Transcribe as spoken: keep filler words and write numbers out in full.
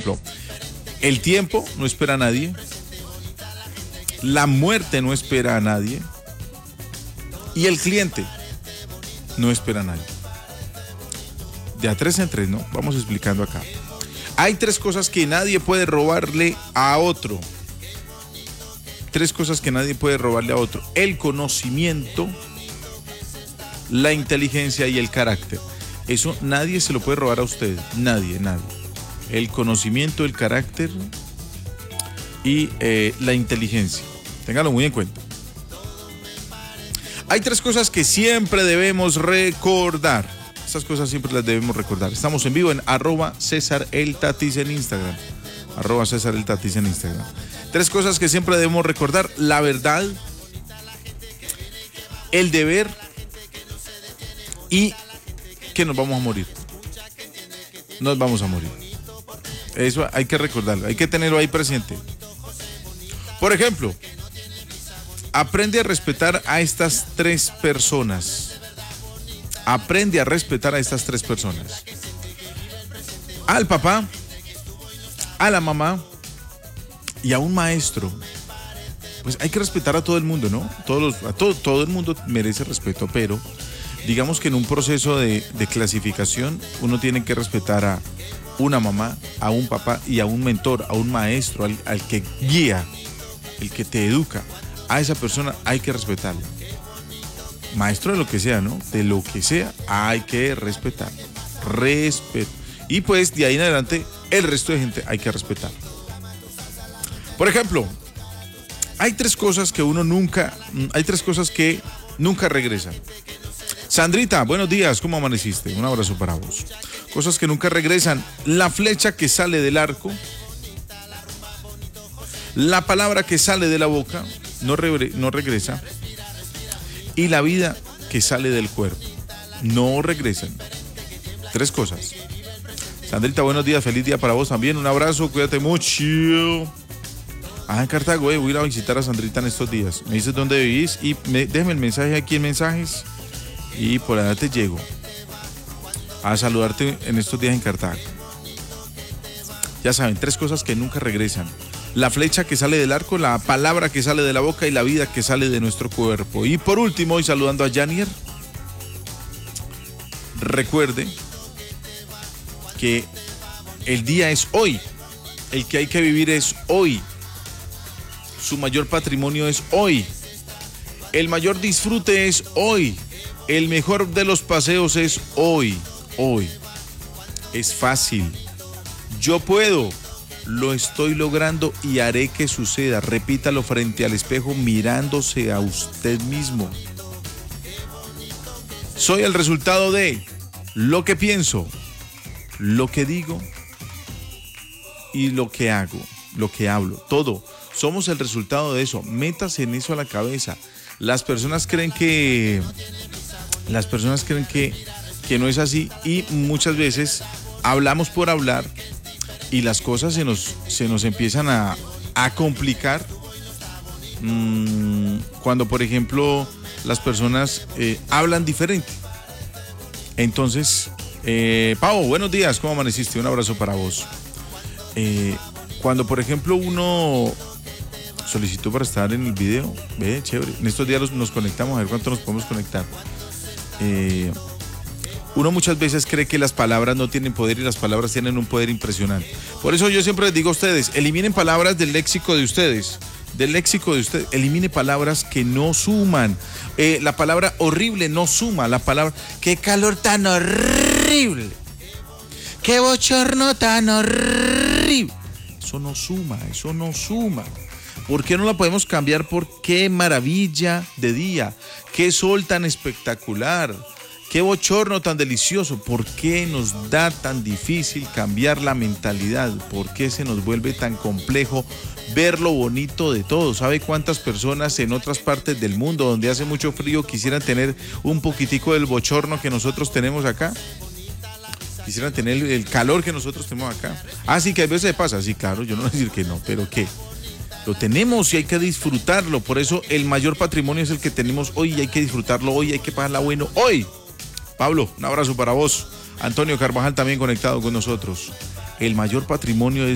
ejemplo, el tiempo no espera a nadie, la muerte no espera a nadie y el cliente no espera a nadie. De a tres en tres, ¿no? Vamos explicando acá. Hay tres cosas que nadie puede robarle a otro. Tres cosas que nadie puede robarle a otro. El conocimiento, la inteligencia y el carácter. Eso nadie se lo puede robar a usted. Nadie, nadie. El conocimiento, el carácter y eh, la inteligencia. Téngalo muy en cuenta. Hay tres cosas que siempre debemos recordar. Estas cosas siempre las debemos recordar. Estamos en vivo en arroba César el Tatis en Instagram. Arroba César el Tatis en Instagram. Tres cosas que siempre debemos recordar. La verdad, el deber y que nos vamos a morir. Nos vamos a morir. Eso hay que recordarlo, hay que tenerlo ahí presente. Por ejemplo, aprende a respetar a estas tres personas. Aprende a respetar a estas tres personas. Al papá, a la mamá y a un maestro. Pues hay que respetar a todo el mundo, ¿no? Todos los, a todo, todo el mundo merece respeto, pero digamos que en un proceso de, de clasificación uno tiene que respetar a una mamá, a un papá y a un mentor, a un maestro, al, al que guía, el que te educa. A esa persona hay que respetarlo. Maestro de lo que sea, ¿no? De lo que sea, hay que respetar. Respeto. Y pues de ahí en adelante, el resto de gente hay que respetar. Por ejemplo, hay tres cosas que uno nunca, hay tres cosas que nunca regresan. Sandrita, buenos días, ¿cómo amaneciste? Un abrazo para vos. Cosas que nunca regresan. La flecha que sale del arco. La palabra que sale de la boca, no, re, no regresa. Y la vida que sale del cuerpo, no regresan. Tres cosas. Sandrita, buenos días, feliz día para vos también. Un abrazo, cuídate mucho. Ah, en Cartago, eh, voy a ir a visitar a Sandrita en estos días. Me dices dónde vivís y me, déjame el mensaje aquí en mensajes y por allá te llego a saludarte en estos días en Cartago. Ya saben, tres cosas que nunca regresan. La flecha que sale del arco, la palabra que sale de la boca y la vida que sale de nuestro cuerpo. Y por último, hoy saludando a Janier, recuerde que el día es hoy, el que hay que vivir es hoy, su mayor patrimonio es hoy, el mayor disfrute es hoy, el mejor de los paseos es hoy, hoy. Es fácil, yo puedo. Lo estoy logrando y haré que suceda. Repítalo frente al espejo mirándose a usted mismo. Soy el resultado de lo que pienso, lo que digo y lo que hago, lo que hablo. Todo. Somos el resultado de eso. Métase en eso a la cabeza. Las personas creen que, las personas creen que, que no es así y muchas veces hablamos por hablar. Y las cosas se nos, se nos empiezan a, a complicar mmm, cuando, por ejemplo, las personas eh, hablan diferente. Entonces, eh, Pau, buenos días, ¿cómo amaneciste? Un abrazo para vos. Eh, cuando, por ejemplo, uno solicitó para estar en el video, ve, chévere. En estos días nos conectamos, a ver cuánto nos podemos conectar. Eh... Uno muchas veces cree que las palabras no tienen poder y las palabras tienen un poder impresionante. Por eso yo siempre les digo a ustedes, eliminen palabras del léxico de ustedes, del léxico de ustedes, elimine palabras que no suman. Eh, la palabra horrible no suma, la palabra, qué calor tan horrible, qué bochorno tan horrible. Eso no suma, eso no suma. ¿Por qué no la podemos cambiar por qué maravilla de día, qué sol tan espectacular? Qué bochorno tan delicioso. ¿Por qué nos da tan difícil cambiar la mentalidad? ¿Por qué se nos vuelve tan complejo ver lo bonito de todo? ¿Sabe cuántas personas en otras partes del mundo donde hace mucho frío quisieran tener un poquitico del bochorno que nosotros tenemos acá? Quisieran tener el calor que nosotros tenemos acá. Ah, sí, que a veces pasa. Sí, claro, yo no voy a decir que no, pero ¿qué? Lo tenemos y hay que disfrutarlo. Por eso el mayor patrimonio es el que tenemos hoy y hay que disfrutarlo hoy, hay que pasarla bueno hoy. Pablo, un abrazo para vos. Antonio Carvajal también conectado con nosotros. El mayor patrimonio es